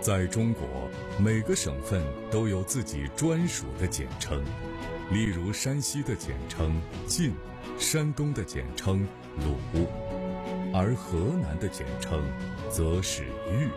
在中国，每个省份都有自己专属的简称，例如山西的简称晋，山东的简称鲁，而河南的简称则是豫。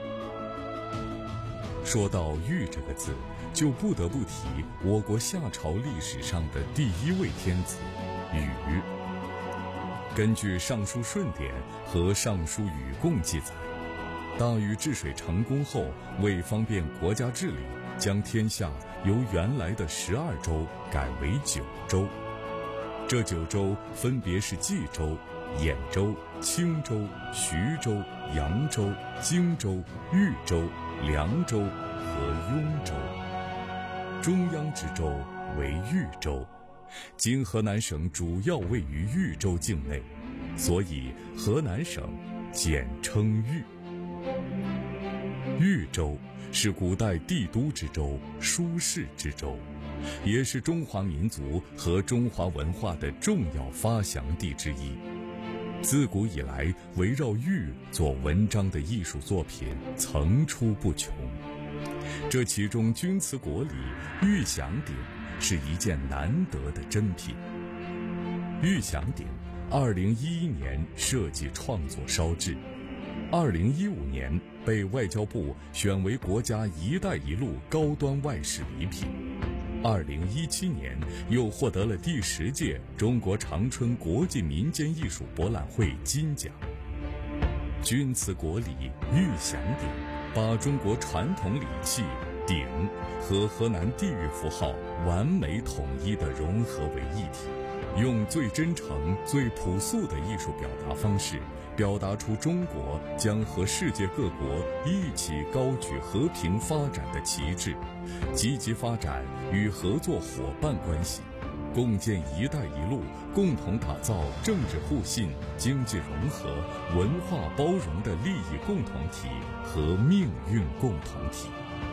说到豫这个字，就不得不提我国夏朝历史上的第一位天子禹。根据《尚书舜典》和《尚书禹贡》记载，大禹治水成功后，为方便国家治理，将天下由原来的12州改为9州。这9州分别是冀州、兖州、青州、徐州、扬州、荆州、豫州、凉州和雍州。中央之州为豫州，今河南省主要位于豫州境内，所以河南省简称豫。豫州是古代帝都之州、舒适之州，也是中华民族和中华文化的重要发祥地之一。自古以来，围绕豫做文章的艺术作品层出不穷。这其中钧瓷国里玉祥鼎是一件难得的珍品。玉祥鼎2011年设计创作烧制，2015年被外交部选为国家“一带一路”高端外事礼品，2017年又获得了第10届中国长春国际民间艺术博览会金奖。钧瓷国礼玉祥鼎把中国传统礼器鼎和河南地域符号完美统一地融合为一体，用最真诚、最朴素的艺术表达方式，表达出中国将和世界各国一起高举和平发展的旗帜，积极发展与合作伙伴关系，共建“一带一路”，共同打造政治互信、经济融合、文化包容的利益共同体和命运共同体。